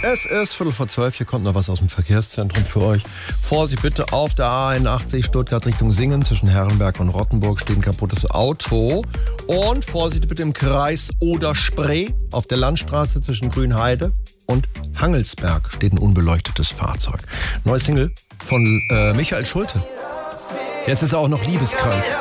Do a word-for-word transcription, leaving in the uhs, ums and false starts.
Es ist Viertel vor zwölf, hier kommt noch was aus dem Verkehrszentrum für euch. Vorsicht bitte auf der A einundachtzig Stuttgart Richtung Singen. Zwischen Herrenberg und Rottenburg steht ein kaputtes Auto. Und Vorsicht bitte im Kreis Oder-Spree. Auf der Landstraße zwischen Grünheide und Hangelsberg steht ein unbeleuchtetes Fahrzeug. Neue Single von äh, Michael Schulte. Jetzt ist er auch noch liebeskrank.